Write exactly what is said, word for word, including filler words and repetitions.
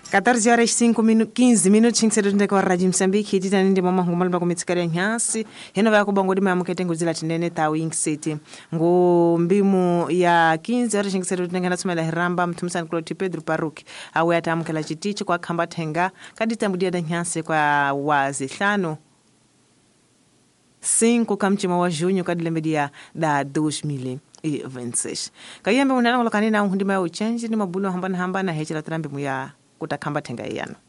catorze horas cinco minutos quinze minutos cinco ndeko wa Radio Msambiki hitita nindi mama ngumali ba kumitsikari nyasi hino ba kubongo dima mukete nguzila tinene ta Wing City ngo mbimu ya quinze horas cinco ndengana tsumela hiramba mtumsani Claude Pedro Paruki awe atamkela chitichi kwa khamba thenga kadita mudia da nyasi kwa wazihlano cinco kamchima wa junho kadilembedia da dois mil e vinte e seis kayembe unana lokanina hundima ya uchenji ni mabulo hambana hambana hechira trambe muya kutakhamba thenga iyano